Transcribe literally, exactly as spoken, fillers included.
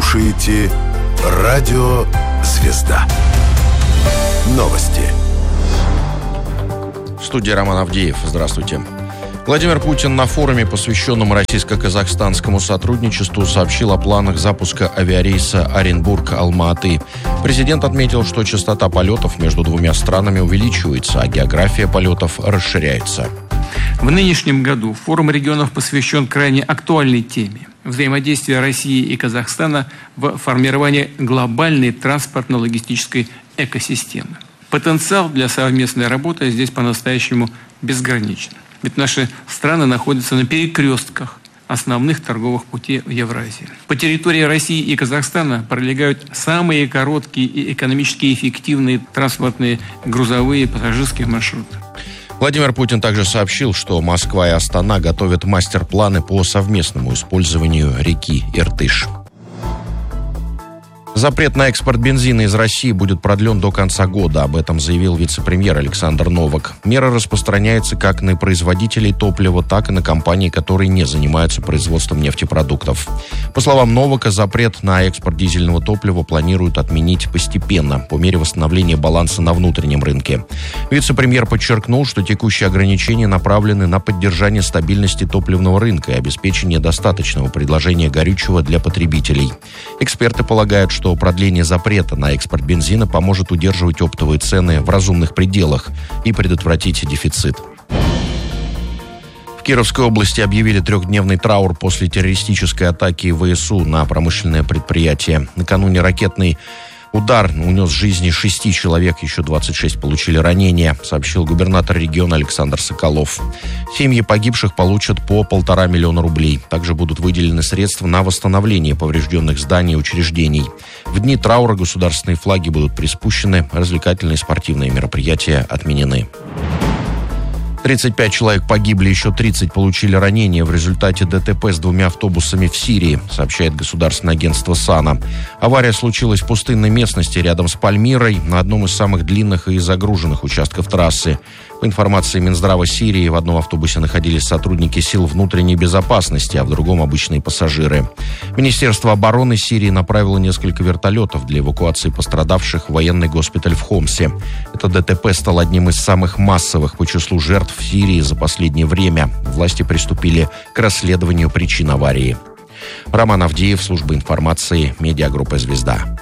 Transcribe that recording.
слушаете Радио «Звезда». Новости. В студии Роман Авдеев. Здравствуйте. Владимир Путин на форуме, посвященном российско-казахстанскому сотрудничеству, сообщил о планах запуска авиарейса Оренбург-Алма-Аты. Президент отметил, что частота полетов между двумя странами увеличивается, а география полетов расширяется. В нынешнем году форум регионов посвящен крайне актуальной теме – взаимодействия России и Казахстана в формировании глобальной транспортно-логистической экосистемы. Потенциал для совместной работы здесь по-настоящему безграничен. Ведь наши страны находятся на перекрестках основных торговых путей в Евразии. По территории России и Казахстана пролегают самые короткие и экономически эффективные транспортные грузовые и пассажирские маршруты. Владимир Путин также сообщил, что Москва и Астана готовят мастер-планы по совместному использованию реки Иртыш. Запрет на экспорт бензина из России будет продлен до конца года. Об этом заявил вице-премьер Александр Новак. Мера распространяется как на производителей топлива, так и на компании, которые не занимаются производством нефтепродуктов. По словам Новака, запрет на экспорт дизельного топлива планируют отменить постепенно, по мере восстановления баланса на внутреннем рынке. Вице-премьер подчеркнул, что текущие ограничения направлены на поддержание стабильности топливного рынка и обеспечение достаточного предложения горючего для потребителей. Эксперты полагают, что продление запрета на экспорт бензина поможет удерживать оптовые цены в разумных пределах и предотвратить дефицит. В Кировской области объявили трехдневный траур после террористической атаки ВСУ на промышленное предприятие. Накануне ракетный удар унес жизни шести человек, еще двадцать шесть получили ранения, сообщил губернатор региона Александр Соколов. Семьи погибших получат по полтора миллиона рублей. Также будут выделены средства на восстановление поврежденных зданий и учреждений. В дни траура государственные флаги будут приспущены, развлекательные и спортивные мероприятия отменены. тридцать пять человек погибли, еще тридцать получили ранения в результате ДТП с двумя автобусами в Сирии, сообщает государственное агентство САНА. Авария случилась в пустынной местности рядом с Пальмирой, на одном из самых длинных и загруженных участков трассы. По информации Минздрава Сирии, в одном автобусе находились сотрудники сил внутренней безопасности, а в другом обычные пассажиры. Министерство обороны Сирии направило несколько вертолетов для эвакуации пострадавших в военный госпиталь в Хомсе. Это ДТП стал одним из самых массовых по числу жертв в Сирии за последнее время. Власти приступили к расследованию причин аварии. Роман Авдеев, служба информации, медиагруппа «Звезда».